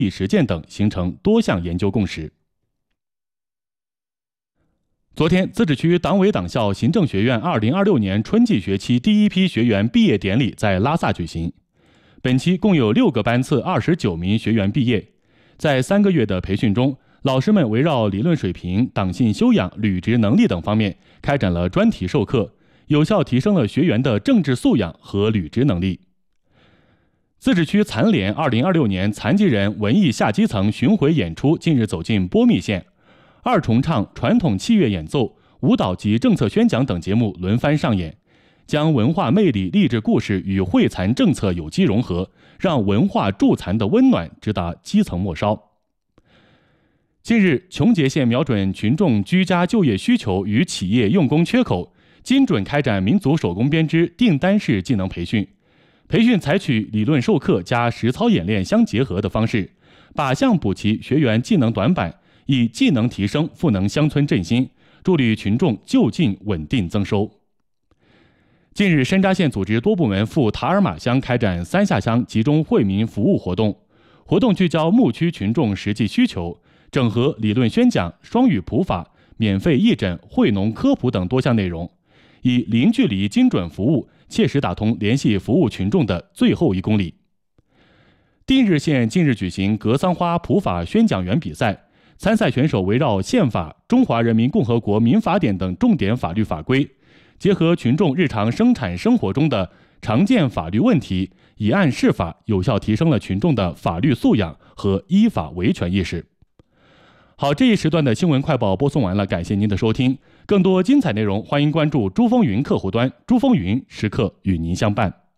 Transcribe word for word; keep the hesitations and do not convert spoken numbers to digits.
理实践等形成多项研究共识。昨天，自治区党委党校行政学院二零二六年春季学期第一批学员毕业典礼在拉萨举行。本期共有六个班次二十九名学员毕业。在三个月的培训中，老师们围绕理论水平、党性修养、履职能力等方面开展了专题授课，有效提升了学员的政治素养和履职能力。自治区残联二零二六年残疾人文艺下基层巡回演出近日走进波密县，二重唱、传统器乐演奏、舞蹈及政策宣讲等节目轮番上演，将文化魅力、励志故事与惠残政策有机融合，让文化助残的温暖直达基层末梢。近日，琼结县瞄准群众居家就业需求与企业用工缺口，精准开展民族手工编织订单式技能培训。培训采取理论授课加实操演练相结合的方式，靶向补齐学员技能短板，以技能提升赋能乡村振兴，助力群众就近稳定增收。近日，山楂县组织多部门赴塔尔马乡开展三下乡集中惠民服务活动，活动聚焦牧区群众实际需求，整合理论宣讲、双语普法、免费义诊、惠农科普等多项内容，以零距离精准服务切实打通联系服务群众的最后一公里。定日县近日举行格桑花普法宣讲员比赛，参赛选手围绕宪法、中华人民共和国民法典等重点法律法规，结合群众日常生产生活中的常见法律问题，以案释法，有效提升了群众的法律素养和依法维权意识。好，这一时段的新闻快报播送完了，感谢您的收听。更多精彩内容，欢迎关注珠风云客户端，珠风云时刻与您相伴。